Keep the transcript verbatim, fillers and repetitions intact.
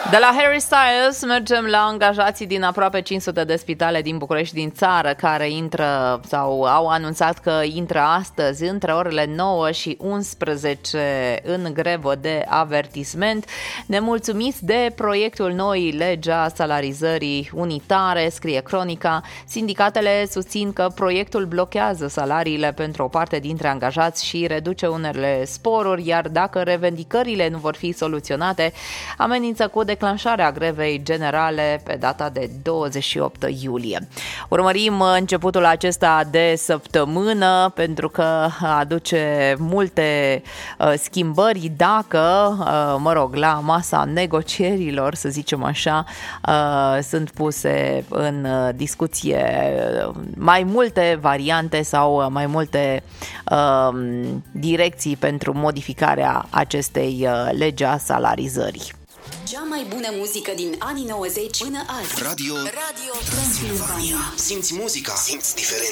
De la Harry Styles mergem la angajații din aproape cinci sute de spitale din București, din țară, care intră sau au anunțat că intră astăzi între orele nouă și unsprezece în grevă de avertisment. Nemulțumiți de proiectul noii lege a salarizării unitare, scrie Cronica, sindicatele susțin că proiectul blochează salariile pentru o parte dintre angajați și reduce unele sporuri, iar dacă revendicările nu vor fi soluționate, amenință cu declanșarea grevei generale pe data de douăzeci și opt iulie. Urmărim începutul acesta de săptămână pentru că aduce multe uh, schimbări dacă, uh, mă rog, la masa negocierilor, să zicem așa, uh, sunt puse în discuție mai multe variante sau mai multe uh, direcții pentru modificarea acestei uh, legi a salarizării. Cea mai bună muzică din anii nouăzeci până azi. Radio, Radio Transilvania. Simți muzica, simți diferența.